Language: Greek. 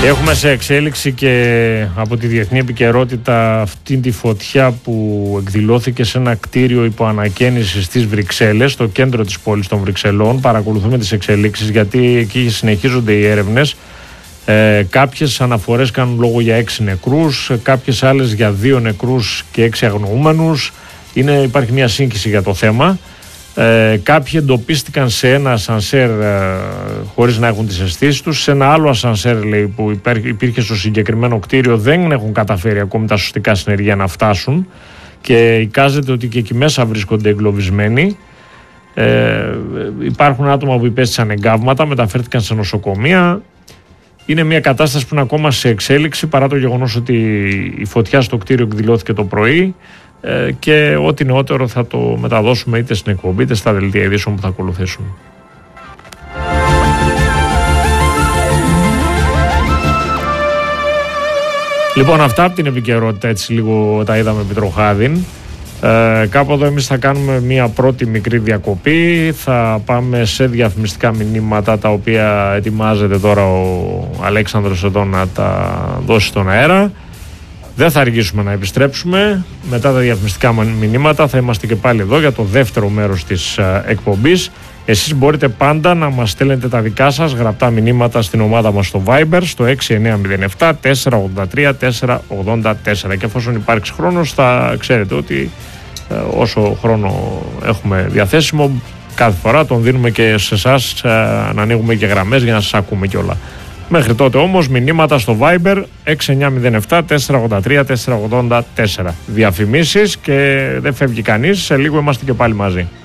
Έχουμε σε εξέλιξη και από τη διεθνή επικαιρότητα αυτή τη φωτιά που εκδηλώθηκε σε ένα κτίριο υπό ανακαίνιση στις Βρυξέλλες, στο κέντρο της πόλης των Βρυξελών. Παρακολουθούμε τις εξελίξεις γιατί εκεί συνεχίζονται οι έρευνες. Κάποιες αναφορές κάνουν λόγο για 6 νεκρούς, κάποιες άλλες για 2 νεκρούς και 6 αγνοούμενους. Υπάρχει μια σύγχυση για το θέμα. Κάποιοι εντοπίστηκαν σε ένα ασανσέρ χωρίς να έχουν τις αισθήσεις τους. Σε ένα άλλο ασανσέρ, λέει, που υπήρχε στο συγκεκριμένο κτίριο, δεν έχουν καταφέρει ακόμη τα σωστικά συνεργεία να φτάσουν και εικάζεται ότι και εκεί μέσα βρίσκονται εγκλωβισμένοι. Υπάρχουν άτομα που υπέστησαν εγκάβματα, μεταφέρθηκαν σε νοσοκομεία. Είναι μια κατάσταση που είναι ακόμα σε εξέλιξη, παρά το γεγονός ότι η φωτιά στο κτίριο εκδηλώθηκε το πρωί. Και ό,τι νεότερο θα το μεταδώσουμε είτε στην εκπομπή είτε στα δελτία ειδήσεων που θα ακολουθήσουν. Λοιπόν, αυτά από την επικαιρότητα, έτσι λίγο τα είδαμε επιτροχάδιν. Κάπου εδώ εμείς θα κάνουμε μια πρώτη μικρή διακοπή. Θα πάμε σε διαφημιστικά μηνύματα τα οποία ετοιμάζεται τώρα ο Αλέξανδρος εδώ να τα δώσει στον αέρα. Δεν θα αργήσουμε να επιστρέψουμε. Μετά τα διαφημιστικά μηνύματα θα είμαστε και πάλι εδώ για το δεύτερο μέρος της εκπομπής. Εσείς μπορείτε πάντα να μας στέλνετε τα δικά σας γραπτά μηνύματα στην ομάδα μας στο Viber στο 6907 483 484 και εφόσον υπάρξει χρόνος θα ξέρετε ότι όσο χρόνο έχουμε διαθέσιμο κάθε φορά τον δίνουμε και σε εσάς να ανοίγουμε και γραμμές για να σας ακούμε κιόλα. Μέχρι τότε όμως μηνύματα στο Viber 6907 483 484. Διαφημίσεις και δεν φεύγει κανείς, σε λίγο είμαστε και πάλι μαζί.